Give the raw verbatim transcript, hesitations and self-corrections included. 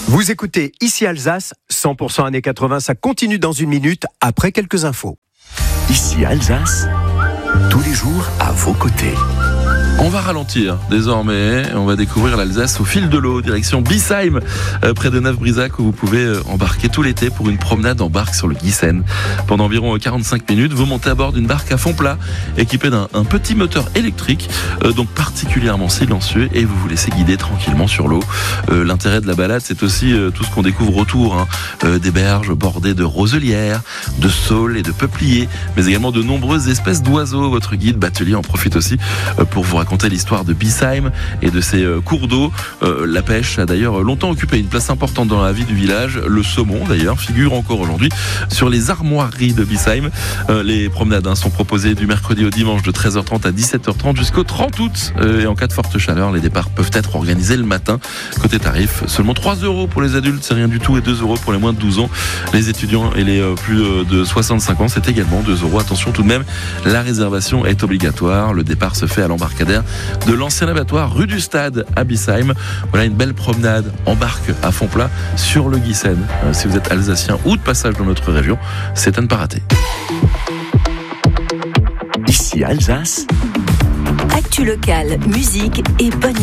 Vous écoutez Ici Alsace, cent pour cent années quatre-vingts, ça continue dans une minute après quelques infos. Ici Alsace, tous les jours à vos côtés. On va ralentir désormais, on va découvrir l'Alsace au fil de l'eau, direction Biesheim, euh, près de Neuf-Brisach, où vous pouvez euh, embarquer tout l'été pour une promenade en barque sur le Giessen. Pendant environ quarante-cinq minutes, vous montez à bord d'une barque à fond plat, équipée d'un un petit moteur électrique, euh, donc particulièrement silencieux, et vous vous laissez guider tranquillement sur l'eau. Euh, l'intérêt de la balade, c'est aussi euh, tout ce qu'on découvre autour, hein. euh, des berges bordées de roselières, de saules et de peupliers, mais également de nombreuses espèces d'oiseaux. Votre guide batelier en profite aussi euh, pour vous raconter l'histoire de Biesheim et de ses euh, cours d'eau. Euh, la pêche a d'ailleurs longtemps occupé une place importante dans la vie du village. Le saumon, d'ailleurs, figure encore aujourd'hui sur les armoiries de Biesheim. Euh, les promenades hein, sont proposées du mercredi au dimanche de treize heures trente à dix-sept heures trente jusqu'au trente août. Euh, et en cas de forte chaleur, les départs peuvent être organisés le matin. Côté tarif, seulement trois euros pour les adultes, c'est rien du tout, et deux euros pour les moins de douze ans. Les étudiants et les euh, plus euh, de soixante-cinq ans, c'est également deux euros. Attention tout de même, la réservation est obligatoire. Le départ se fait à l'embarcadère de l'ancien abattoir rue du Stade à Biesheim. Voilà une belle promenade en barque à fond plat sur le Giessen. Euh, si vous êtes alsacien ou de passage dans notre région, c'est à ne pas rater. Ici Alsace. Actu locale, musique et bonne